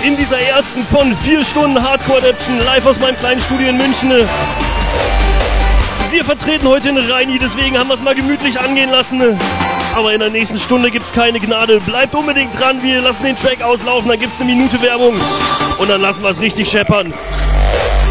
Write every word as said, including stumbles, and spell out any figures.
in dieser ersten von vier Stunden Hardcore-Adaption live aus meinem kleinen Studio in München. Wir vertreten heute den Reini, deswegen haben wir es mal gemütlich angehen lassen. Aber in der nächsten Stunde gibt es keine Gnade. Bleibt unbedingt dran, wir lassen den Track auslaufen, dann gibt es eine Minute Werbung und dann lassen wir es richtig scheppern.